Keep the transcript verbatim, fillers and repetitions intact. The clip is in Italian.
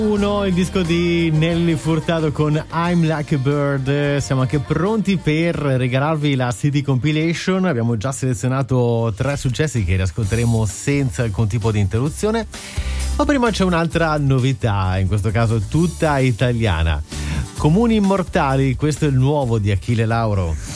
Uno, il disco di Nelly Furtado con I'm Like a Bird. Siamo anche pronti per regalarvi la C D compilation. Abbiamo già selezionato tre successi che riascolteremo senza alcun tipo di interruzione. Ma prima c'è un'altra novità, in questo caso tutta italiana. Comuni Immortali, questo è il nuovo di Achille Lauro.